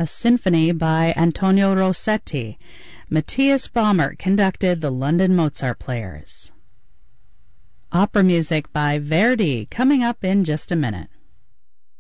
a symphony by Antonio Rossetti. Matthias Baumert conducted the London Mozart Players. Opera music by Verdi coming up in just a minute.